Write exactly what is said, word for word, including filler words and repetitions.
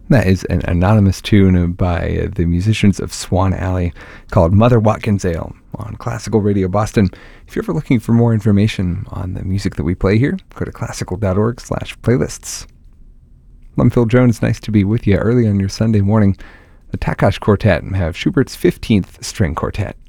That is an anonymous tune by the musicians of Swan Alley called Mother Watkins Ale on Classical Radio Boston. If you're ever looking for more information on the music that we play here, go to classical.org slash playlists. I'm Phil Jones. Nice to be with you early on your Sunday morning. The Takács Quartet have Schubert's fifteenth String Quartet